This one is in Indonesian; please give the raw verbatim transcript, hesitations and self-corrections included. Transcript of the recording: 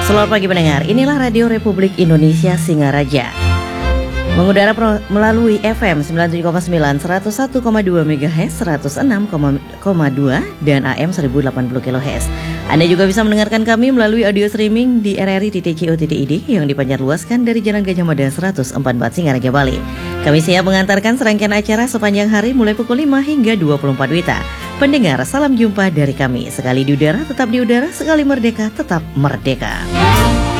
Selamat pagi pendengar, inilah Radio Republik Indonesia Singaraja. Mengudara pro, melalui F M sembilan puluh tujuh koma sembilan, seratus satu koma dua megahertz, seratus enam koma dua dan A M seribu delapan puluh kilohertz. Anda juga bisa mendengarkan kami melalui audio streaming di r r i titik co titik i d yang dipanjatluaskan dari Jalan Gajah Mada seratus empat puluh empat Singaraja, Bali. Kami siap mengantarkan serangkaian acara sepanjang hari mulai pukul lima hingga dua puluh empat wita. Pendengar, salam jumpa dari kami. Sekali di udara, tetap di udara. Sekali merdeka, tetap merdeka.